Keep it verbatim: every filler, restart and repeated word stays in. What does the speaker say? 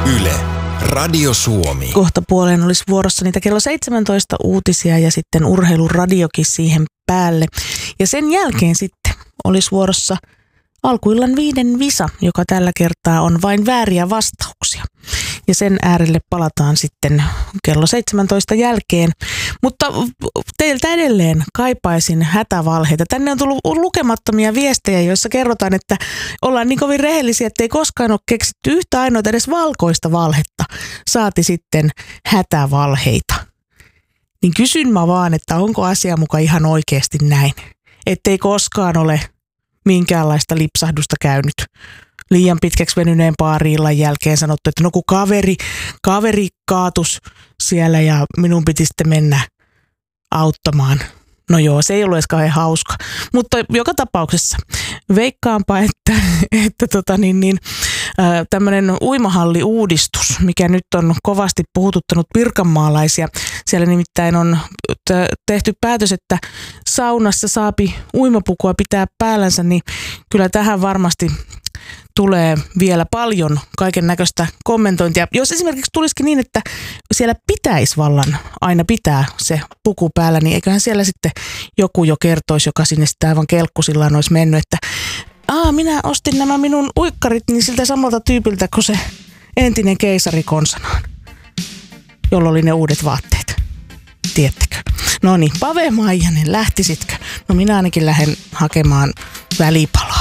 Yle, Radio Suomi. Kohta puoleen olisi vuorossa niitä kello seitsemäntoista uutisia ja sitten urheiluradiokin siihen päälle. Ja sen jälkeen sitten olisi vuorossa alkuillan viiden visa, joka tällä kertaa on vain vääriä vastauksia. Ja sen äärelle palataan sitten kello seitsemäntoista jälkeen. Mutta teiltä edelleen kaipaisin hätävalheita. Tänne on tullut lukemattomia viestejä, joissa kerrotaan, että ollaan niin kovin rehellisiä, että ei koskaan ole keksitty yhtä ainoa edes valkoista valhetta. Saati sitten hätävalheita. Niin kysyn mä vaan, että onko asia muka ihan oikeasti näin. Ettei koskaan ole minkäänlaista lipsahdusta käynyt. Liian pitkäksi venyneen baari-illan jälkeen sanottu, että no kun kaveri, kaveri kaatus siellä ja minun piti sitten mennä auttamaan. No joo, se ei ollut edes kauhean hauska. Mutta joka tapauksessa veikkaanpa, että, että tota niin, niin, tämmöinen uimahalliuudistus, mikä nyt on kovasti puhututtanut pirkanmaalaisia. Siellä nimittäin on tehty päätös, että saunassa saapi uimapukua pitää päällänsä, niin kyllä tähän varmasti tulee vielä paljon kaiken näköistä kommentointia. Jos esimerkiksi tulisikin niin, että siellä pitäisi vallan aina pitää se puku päällä, niin eiköhän siellä sitten joku jo kertoisi, joka sinne sitten aivan kelkkusillaan olisi mennyt, että Aa, minä ostin nämä minun uikkarit niin siltä samalta tyypiltä kuin se entinen keisari konsanaan, jolla oli ne uudet vaatteet. Tiedättekö? No niin, Pave Maijanen, lähtisitkö? No minä ainakin lähden hakemaan välipaloa.